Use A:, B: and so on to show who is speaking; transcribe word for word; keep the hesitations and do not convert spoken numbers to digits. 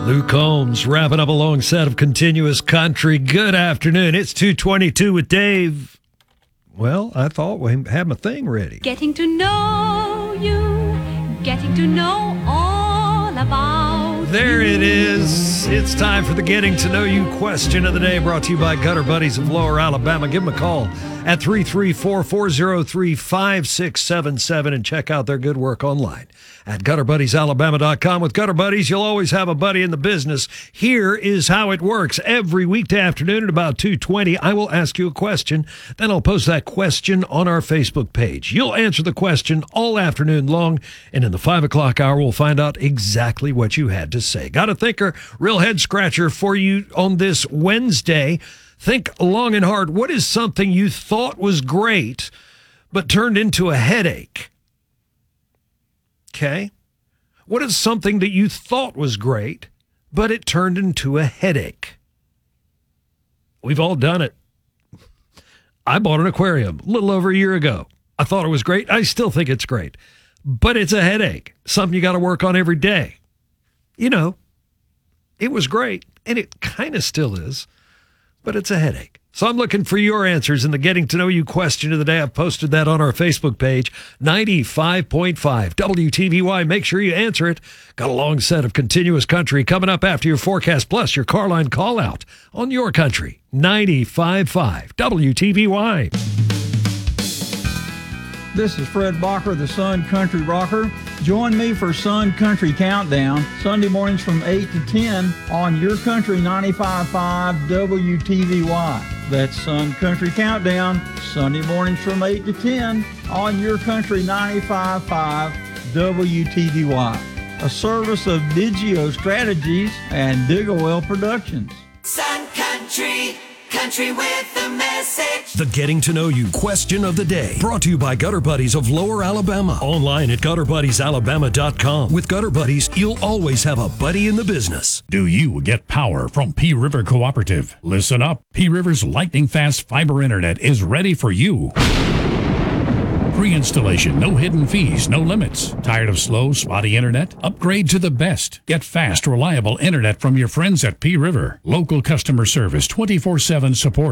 A: Luke Combs wrapping up a long set of continuous country. Good afternoon. It's two twenty-two with Dave. Well, I thought we had my thing ready.
B: Getting to know you, getting to know all about
A: There
B: you.
A: it is. It's time for the Getting to Know You question of the day, brought to you by Gutter Buddies of Lower Alabama. Give them a call at three three four, four oh three, five six seven seven and check out their good work online at gutter buddies alabama dot com. With Gutter Buddies, you'll always have a buddy in the business. Here is how it works. Every weekday afternoon at about two twenty, I will ask you a question. Then I'll post that question on our Facebook page. You'll answer the question all afternoon long, and in the five o'clock hour, we'll find out exactly what you had to say. Got a thinker, real head scratcher for you on this Wednesday. Think long and hard. What is something you thought was great, but turned into a headache? Okay. What is something that you thought was great, but it turned into a headache? We've all done it. I bought an aquarium a little over a year ago. I thought it was great. I still think it's great, but it's a headache. Something you got to work on every day. You know, it was great, and it kind of still is, but it's a headache. So I'm looking for your answers in the Getting to Know You question of the day. I've posted that on our Facebook page, ninety-five point five W T V Y. Make sure you answer it. Got a long set of continuous country coming up after your forecast, plus your car line call out on your country, ninety-five point five W T V Y.
C: This is Fred Bacher, the Sun Country Rocker. Join me for Sun Country Countdown, Sunday mornings from eight to ten on Your Country ninety-five point five W T V Y. That's Sun Country Countdown, Sunday mornings from eight to ten on Your Country ninety-five point five W T V Y. A service of Digio Strategies and Digawell Productions.
D: Sun Country, country with a message.
A: The Getting to Know You question of the day, brought to you by Gutter Buddies of Lower Alabama. Online at gutter buddies alabama dot com. With Gutter Buddies, you'll always have a buddy in the business.
E: Do you get power from P River Cooperative? Listen up. P River's lightning-fast fiber internet is ready for you. Pre-installation, no hidden fees, no limits. Tired of slow, spotty internet? Upgrade to the best. Get fast, reliable internet from your friends at P River. Local customer service, twenty-four seven support.